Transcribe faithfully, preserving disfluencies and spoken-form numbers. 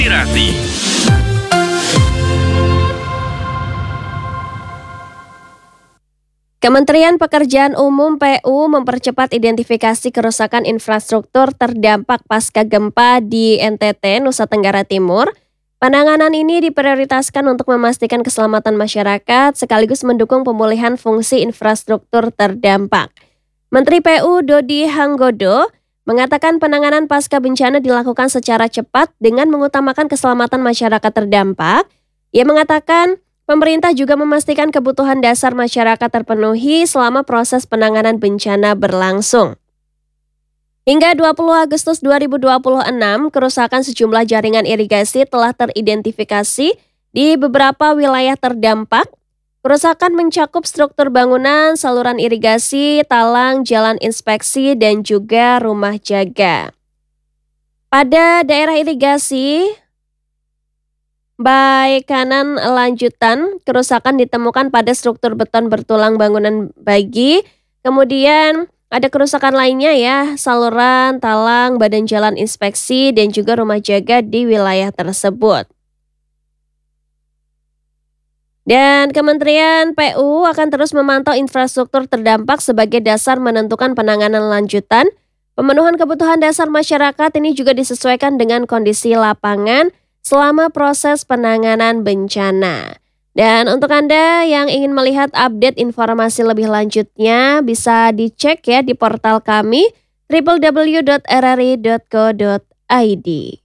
Inspirasi. Kementerian Pekerjaan Umum P U mempercepat identifikasi kerusakan infrastruktur terdampak pasca gempa di N T T, Nusa Tenggara Timur. Penanganan ini diprioritaskan untuk memastikan keselamatan masyarakat sekaligus mendukung pemulihan fungsi infrastruktur terdampak. Menteri P U Dodi Hanggodo mengatakan penanganan pasca bencana dilakukan secara cepat dengan mengutamakan keselamatan masyarakat terdampak. Ia mengatakan pemerintah juga memastikan kebutuhan dasar masyarakat terpenuhi selama proses penanganan bencana berlangsung. Hingga dua puluh Agustus dua ribu dua puluh enam, kerusakan sejumlah jaringan irigasi telah teridentifikasi di beberapa wilayah terdampak. Kerusakan mencakup struktur bangunan, saluran irigasi, talang, jalan inspeksi, dan juga rumah jaga. Pada daerah irigasi baik kanan lanjutan, kerusakan ditemukan pada struktur beton bertulang bangunan bagi, kemudian ada kerusakan lainnya ya, saluran, talang, badan jalan inspeksi, dan juga rumah jaga di wilayah tersebut. Dan Kementerian P U akan terus memantau infrastruktur terdampak sebagai dasar menentukan penanganan lanjutan. Pemenuhan kebutuhan dasar masyarakat ini juga disesuaikan dengan kondisi lapangan selama proses penanganan bencana. Dan untuk Anda yang ingin melihat update informasi lebih lanjutnya, bisa dicek ya di portal kami w w w dot r r i dot co dot i d.